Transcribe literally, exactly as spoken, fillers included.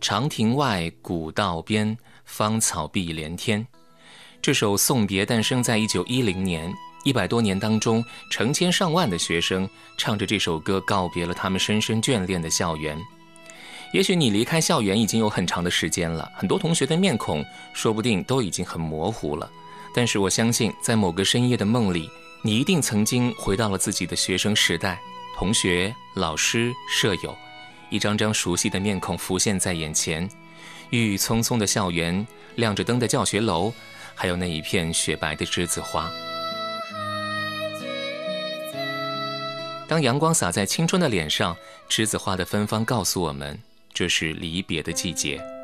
长亭外，古道边，芳草碧连天。这首送别诞生在一九一零年，一百多年当中，成千上万的学生唱着这首歌告别了他们深深眷恋的校园。也许你离开校园已经有很长的时间了，很多同学的面孔说不定都已经很模糊了，但是我相信在某个深夜的梦里，你一定曾经回到了自己的学生时代，同学、老师、舍友，一张张熟悉的面孔浮现在眼前，郁郁葱葱的校园，亮着灯的教学楼，还有那一片雪白的栀子花。当阳光洒在青春的脸上，栀子花的芬芳告诉我们，这是离别的季节。